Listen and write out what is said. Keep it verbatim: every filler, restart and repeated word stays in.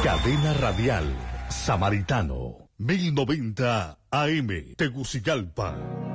Cadena Radial Samaritano, mil noventa A M, Tegucigalpa.